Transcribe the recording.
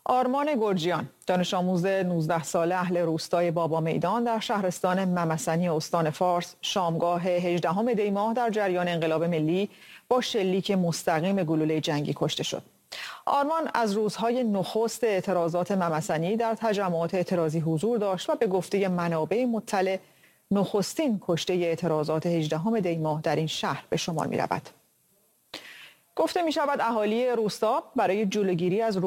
آرمان گرجیان، دانش آموز 19 ساله اهل روستای بابا میدان در شهرستان ممسنی استان فارس، شامگاه 18 دی ماه در جریان انقلاب ملی با شلیک مستقیم گلوله جنگی کشته شد. آرمان از روزهای نخست اعتراضات ممسنی در تجمعات اعتراضی حضور داشت و به گفته منابع مطلع نخستین کشته اعتراضات 18 دی ماه در این شهر به شمار می رود. گفته می شود اهالی روستا برای جلوگیری از